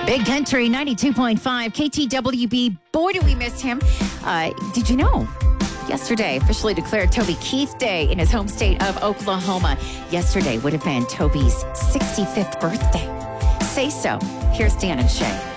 Big Country 92.5 KTWB. Boy, do we miss him. Did you know? Yesterday officially declared Toby Keith Day in his home state of Oklahoma. Yesterday would have been Toby's 65th birthday. Say so. Here's Dan and Shay.